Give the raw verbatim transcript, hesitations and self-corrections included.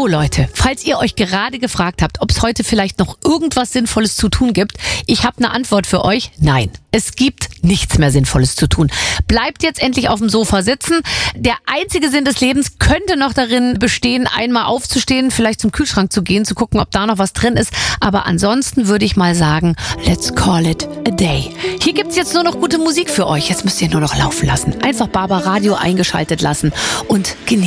Leute, falls ihr euch gerade gefragt habt, ob es heute vielleicht noch irgendwas Sinnvolles zu tun gibt, ich habe eine Antwort für euch. Nein, es gibt nichts mehr Sinnvolles zu tun. Bleibt jetzt endlich auf dem Sofa sitzen. Der einzige Sinn des Lebens könnte noch darin bestehen, einmal aufzustehen, vielleicht zum Kühlschrank zu gehen, zu gucken, ob da noch was drin ist. Aber ansonsten würde ich mal sagen, let's call it a day. Hier gibt's jetzt nur noch gute Musik für euch. Jetzt müsst ihr nur noch laufen lassen. Einfach Barbar Radio eingeschaltet lassen und genießen.